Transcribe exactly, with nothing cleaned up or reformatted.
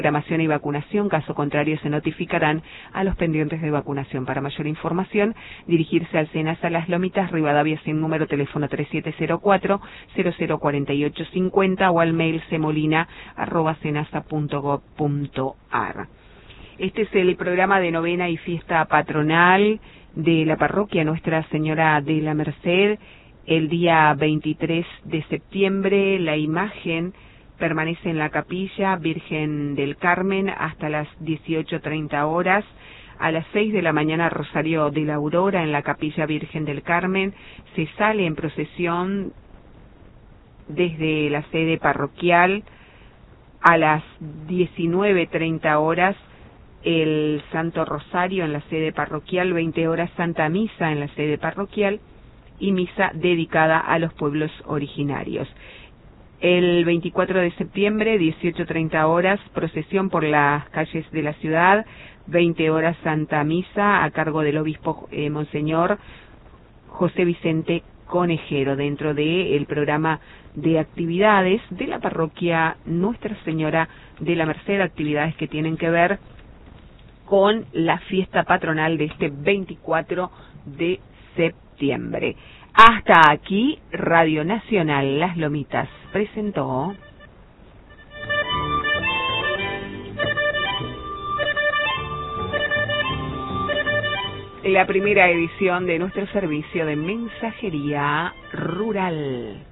programación y vacunación, caso contrario se notificarán a los pendientes de vacunación. Para mayor información, dirigirse al SENASA Las Lomitas, Rivadavia sin número, teléfono tres siete cero cuatro, cero cero cuatro ocho cinco cero o al mail semolina arroba senasa punto gob punto ar. Este es el programa de novena y fiesta patronal de la parroquia Nuestra Señora de la Merced. El día veintitrés de septiembre, la imagen permanece en la capilla Virgen del Carmen hasta las dieciocho treinta horas. A las seis de la mañana, Rosario de la Aurora en la capilla Virgen del Carmen. Se sale en procesión desde la sede parroquial. A las diecinueve treinta horas, el Santo Rosario en la sede parroquial, veinte horas Santa Misa en la sede parroquial y misa dedicada a los pueblos originarios. El veinticuatro de septiembre, dieciocho treinta horas, procesión por las calles de la ciudad, veinte horas Santa Misa a cargo del obispo eh, Monseñor José Vicente Conejero, dentro del programa de actividades de la parroquia Nuestra Señora de la Merced, actividades que tienen que ver con la fiesta patronal de este veinticuatro de septiembre. Hasta aquí, Radio Nacional Las Lomitas presentó la primera edición de nuestro servicio de mensajería rural.